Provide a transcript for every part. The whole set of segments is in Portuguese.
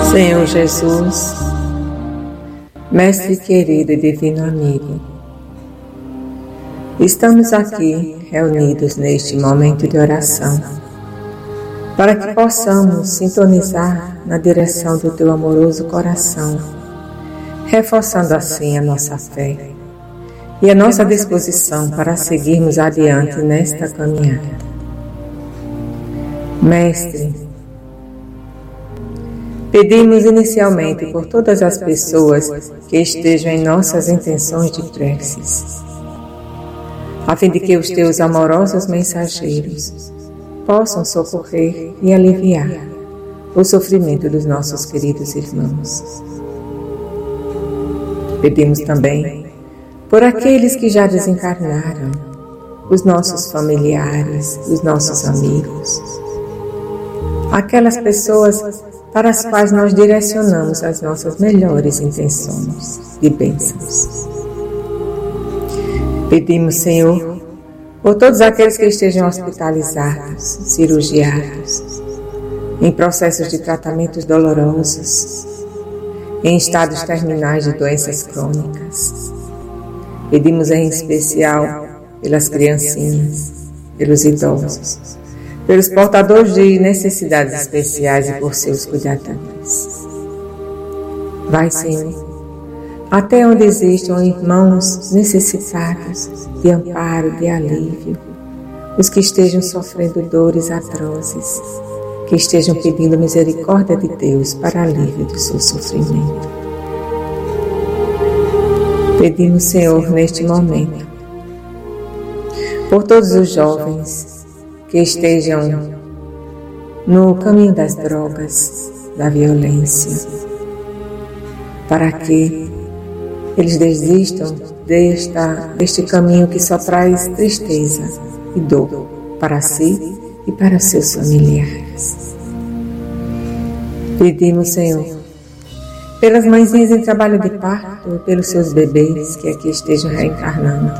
Senhor Jesus, Mestre querido e divino amigo, estamos aqui reunidos neste momento de oração para que possamos sintonizar na direção do Teu amoroso coração, reforçando assim a nossa fé e a nossa disposição para seguirmos adiante nesta caminhada. Mestre, pedimos inicialmente por todas as pessoas que estejam em nossas intenções de preces, a fim de que os Teus amorosos mensageiros possam socorrer e aliviar o sofrimento dos nossos queridos irmãos. Pedimos também por aqueles que já desencarnaram, os nossos familiares, os nossos amigos, aquelas pessoas para as quais nós direcionamos as nossas melhores intenções de bênçãos. Pedimos, Senhor, por todos aqueles que estejam hospitalizados, cirurgiados, em processos de tratamentos dolorosos, em estados terminais de doenças crônicas. Pedimos em especial pelas criancinhas, pelos idosos, pelos portadores de necessidades especiais e por seus cuidadores. Vai, Senhor, até onde existam irmãos necessitados de amparo, de alívio, os que estejam sofrendo dores atrozes, que estejam pedindo misericórdia de Deus para alívio do seu sofrimento. Pedimos, Senhor, neste momento, por todos os jovens que estejam no caminho das drogas, da violência, para que eles desistam deste caminho que só traz tristeza e dor para si e para seus familiares. Pedimos, Senhor, pelas mãezinhas em trabalho de parto e pelos seus bebês que aqui estejam reencarnando.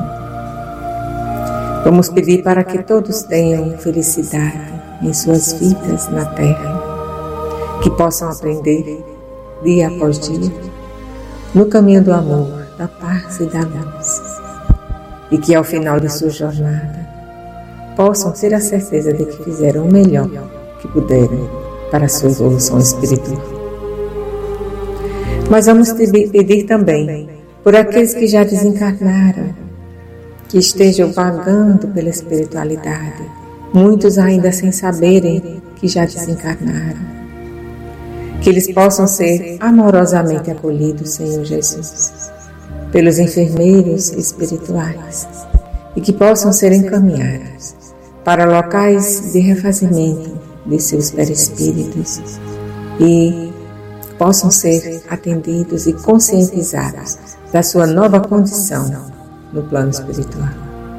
Vamos pedir para que todos tenham felicidade em suas vidas na Terra, que possam aprender dia após dia no caminho do amor, da paz e da luz, e que ao final de sua jornada possam ter a certeza de que fizeram o melhor que puderam para a sua evolução espiritual. Mas vamos pedir também por aqueles que já desencarnaram, que estejam vagando pela espiritualidade, muitos ainda sem saberem que já desencarnaram, que eles possam ser amorosamente acolhidos, Senhor Jesus, pelos enfermeiros espirituais e que possam ser encaminhados para locais de refazimento de seus perispíritos e possam ser atendidos e conscientizados da sua nova condição no plano espiritual.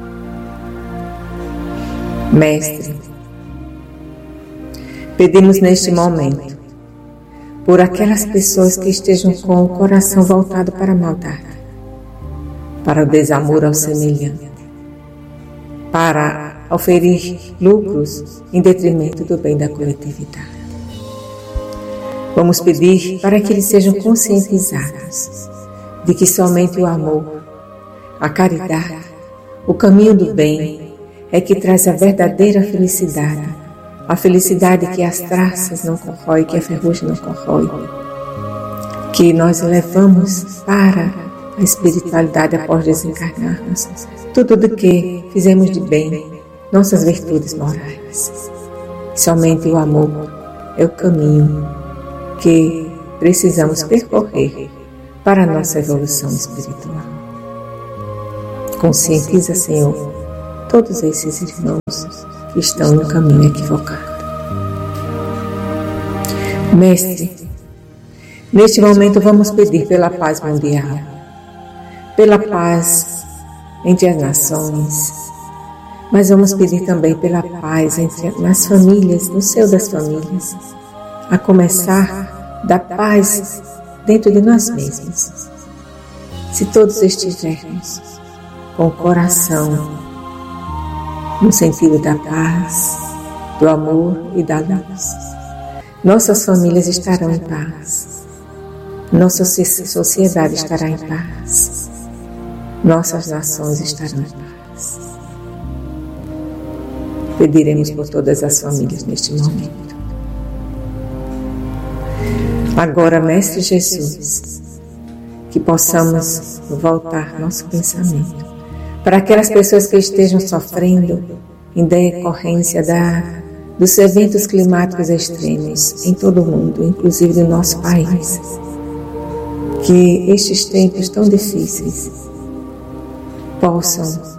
Mestre, pedimos neste momento por aquelas pessoas que estejam com o coração voltado para a maldade, para o desamor ao semelhante, para oferir lucros em detrimento do bem da coletividade. Vamos pedir para que eles sejam conscientizados de que somente o amor, a caridade, o caminho do bem é que traz a verdadeira felicidade, a felicidade que as traças não corroem, que a ferrugem não corrói, que nós levamos para a espiritualidade após desencarnarmos, tudo do que fizemos de bem, nossas virtudes morais. Somente o amor é o caminho que precisamos percorrer para a nossa evolução espiritual. Conscientiza, Senhor, todos esses irmãos que estão no caminho equivocado. Mestre, neste momento vamos pedir pela paz mundial, pela paz entre as nações, mas vamos pedir também pela paz nas famílias, no seio das famílias, a começar da paz dentro de nós mesmos. Se todos estivermos com o coração no sentido da paz, do amor e da luz, nossas famílias estarão em paz, nossa sociedade estará em paz, nossas nações estarão em paz. Pediremos por todas as famílias neste momento. Agora, Mestre Jesus, que possamos voltar nosso pensamento para aquelas pessoas que estejam sofrendo em decorrência dos eventos climáticos extremos em todo o mundo, inclusive no nosso país. Que estes tempos tão difíceis possam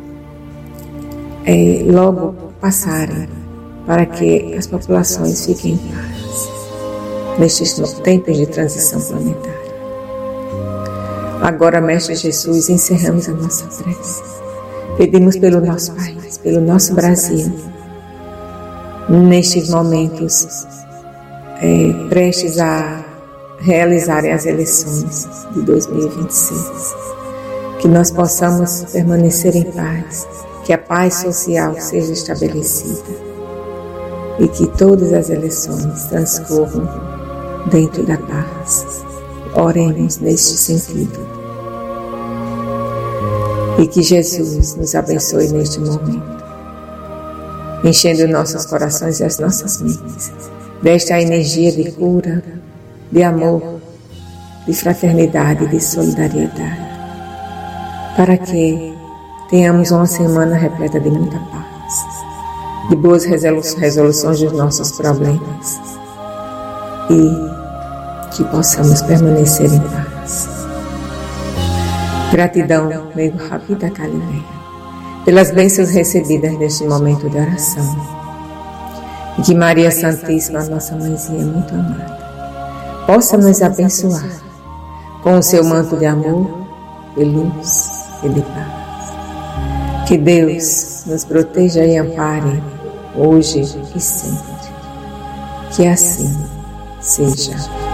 logo passarem, para que as populações fiquem em paz nestes tempos de transição planetária. Agora, Mestre Jesus, encerramos a nossa prece. Pedimos pelo nosso país, pelo nosso Brasil, nestes momentos prestes a realizarem as eleições de 2026. Que nós possamos permanecer em paz, que a paz social seja estabelecida e que todas as eleições transcorram dentro da paz. Oremos neste sentido. E que Jesus nos abençoe neste momento, enchendo nossos corações e as nossas mentes desta energia de cura, de amor, de fraternidade, de solidariedade, para que tenhamos uma semana repleta de muita paz, de boas resoluções dos nossos problemas e que possamos permanecer em paz. Gratidão, nego Rabi da Galileia, pelas bênçãos recebidas neste momento de oração. E que Maria Santíssima, nossa mãezinha muito amada, possa nos abençoar com o seu manto de amor, de luz e de paz. Que Deus nos proteja e ampare hoje e sempre. Que assim seja.